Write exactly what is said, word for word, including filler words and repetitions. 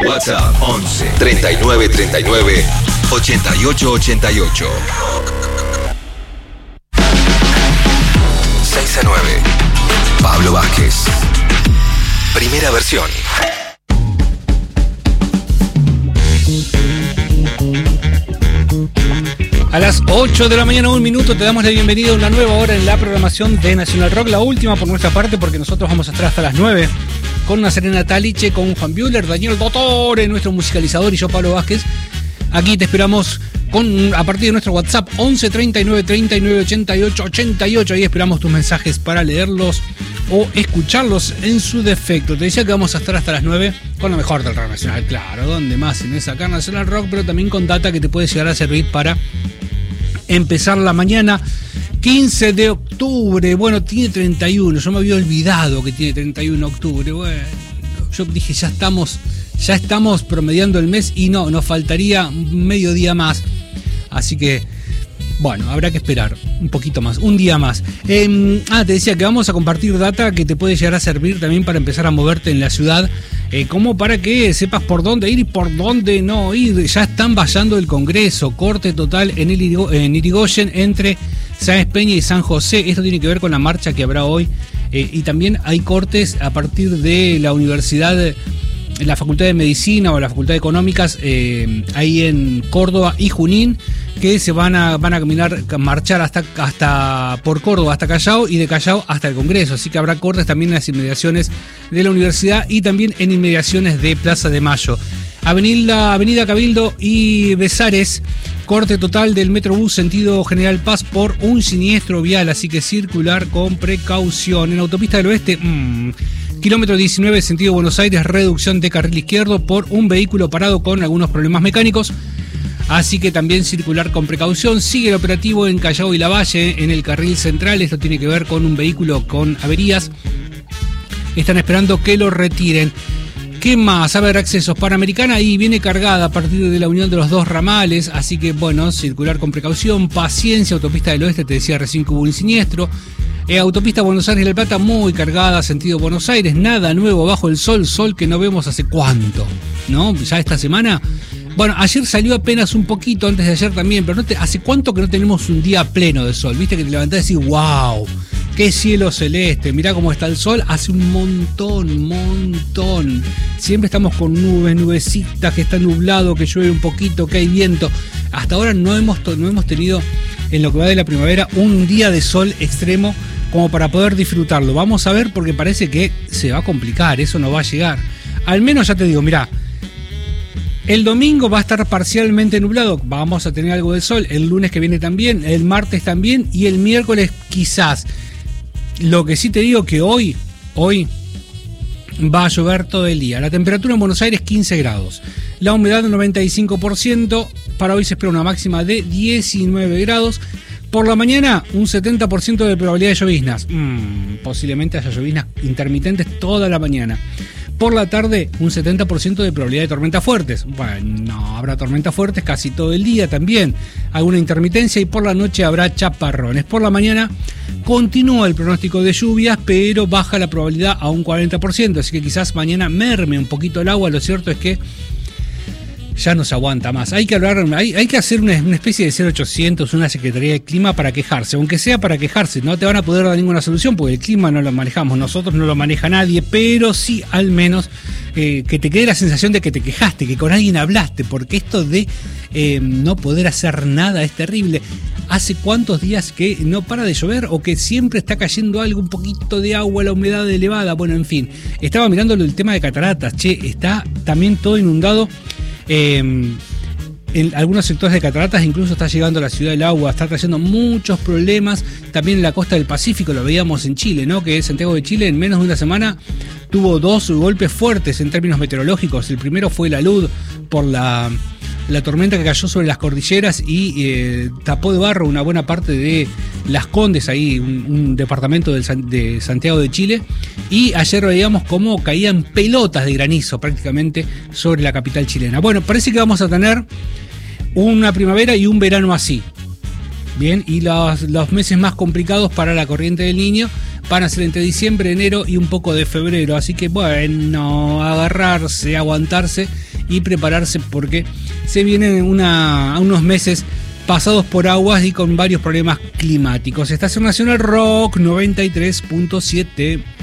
WhatsApp once treinta y nueve treinta y nueve ochenta y ocho ochenta y ocho. seis a nueve. Pablo Vázquez. Primera versión. A las ocho de la mañana, un minuto, te damos la bienvenida a una nueva hora en la programación de Nacional Rock, la última por nuestra parte, porque nosotros vamos a estar hasta las nueve con una Serena Taliche, con Juan Buehler, Daniel Dottore, nuestro musicalizador, y yo, Pablo Vázquez. Aquí te esperamos con, a partir de nuestro WhatsApp once treinta y nueve treinta y nueve ochenta y ocho ochenta y ocho. Ahí esperamos tus mensajes para leerlos o escucharlos en su defecto. Te decía que vamos a estar hasta las nueve con lo mejor del rock nacional, claro, donde más en esa acá Nacional Rock, pero también con data que te puede llegar a servir para empezar la mañana. Quince de octubre, bueno, tiene treinta y uno, yo me había olvidado que tiene treinta y uno de octubre, bueno, yo dije ya estamos, ya estamos promediando el mes y no, nos faltaría medio día más, así que bueno, habrá que esperar un poquito más, un día más. Eh, ah, te decía que vamos a compartir data que te puede llegar a servir también para empezar a moverte en la ciudad, eh, como para que sepas por dónde ir y por dónde no ir. Ya están vallando el Congreso, corte total en, el Irigo, en Irigoyen entre Sáenz Peña y San José. Esto tiene que ver con la marcha que habrá hoy, eh, y también hay cortes a partir de la universidad, la Facultad de Medicina o la Facultad de Económicas, eh, ahí en Córdoba y Junín, que se van a van a caminar, marchar hasta, hasta por Córdoba hasta Callao, y de Callao hasta el Congreso. Así que habrá cortes también en las inmediaciones de la universidad y también en inmediaciones de Plaza de Mayo. Avenida, Avenida Cabildo y Besares, corte total del Metrobús sentido General Paz por un siniestro vial, así que circular con precaución. En Autopista del Oeste, mmm, kilómetro diecinueve sentido Buenos Aires, reducción de carril izquierdo por un vehículo parado con algunos problemas mecánicos, así que también circular con precaución. Sigue el operativo en Callao y Lavalle en el carril central, esto tiene que ver con un vehículo con averías, están esperando que lo retiren. ¿Qué más? A ver, accesos. Panamericana ahí viene cargada a partir de la unión de los dos ramales, así que bueno, circular con precaución, paciencia. Autopista del Oeste, te decía recién que hubo un siniestro. Eh, autopista Buenos Aires-La Plata muy cargada, sentido Buenos Aires, nada nuevo bajo el sol, sol que no vemos hace cuánto, ¿no? Ya esta semana. Bueno, ayer salió apenas un poquito, antes de ayer también, pero no te, ¿hace cuánto que no tenemos un día pleno de sol? Viste que te levantás y decís, wow, qué cielo celeste, mirá cómo está el sol, hace un montón, montón. Siempre estamos con nubes, nubecitas, que está nublado, que llueve un poquito, que hay viento. Hasta ahora no hemos, no hemos tenido, en lo que va de la primavera, un día de sol extremo como para poder disfrutarlo. Vamos a ver, porque parece que se va a complicar, eso no va a llegar. Al menos ya te digo, mirá, el domingo va a estar parcialmente nublado, vamos a tener algo de sol, el lunes que viene también, el martes también, y el miércoles quizás. Lo que sí te digo que hoy, hoy va a llover todo el día. La temperatura en Buenos Aires quince grados, la humedad del noventa y cinco por ciento, para hoy se espera una máxima de diecinueve grados. Por la mañana, un setenta por ciento de probabilidad de lloviznas. Mm, posiblemente haya lloviznas intermitentes toda la mañana. Por la tarde, un setenta por ciento de probabilidad de tormentas fuertes. Bueno, no habrá tormentas fuertes casi todo el día también. Alguna intermitencia, y por la noche habrá chaparrones. Por la mañana continúa el pronóstico de lluvias, pero baja la probabilidad a un cuarenta por ciento. Así que quizás mañana merme un poquito el agua. Lo cierto es que ya no se aguanta más. Hay que hablar, hay, hay que hacer una, una especie de cero ochocientos, una Secretaría de Clima para quejarse, aunque sea para quejarse. No te van a poder dar ninguna solución porque el clima no lo manejamos nosotros, no lo maneja nadie, pero sí al menos eh, que te quede la sensación de que te quejaste, que con alguien hablaste, porque esto de eh, no poder hacer nada es terrible. ¿Hace cuántos días que no para de llover o que siempre está cayendo algo, un poquito de agua, la humedad elevada? Bueno, en fin, estaba mirando el tema de cataratas. Che, está también todo inundado. Eh, en algunos sectores de cataratas incluso está llegando a la ciudad del agua, está trayendo muchos problemas. También en la costa del Pacífico, lo veíamos en Chile, ¿no? Que Santiago de Chile en menos de una semana tuvo dos golpes fuertes en términos meteorológicos. El primero fue la luz por la, la tormenta que cayó sobre las cordilleras y eh, tapó de barro una buena parte de Las Condes, ahí un, un departamento del, de Santiago de Chile. Y ayer veíamos cómo caían pelotas de granizo prácticamente sobre la capital chilena. Bueno, parece que vamos a tener una primavera y un verano así. Bien, y los, los meses más complicados para la corriente del Niño van a ser entre diciembre, enero y un poco de febrero. Así que bueno, agarrarse, aguantarse y prepararse porque se vienen una, unos meses pasados por aguas y con varios problemas climáticos. Estación Nacional Rock noventa y tres punto siete.